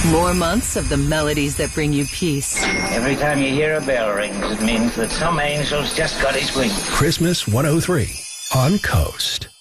More months of the melodies that bring you peace. Every time you hear a bell rings, it means that some angel's just got his wings. Christmas 103 on Coast.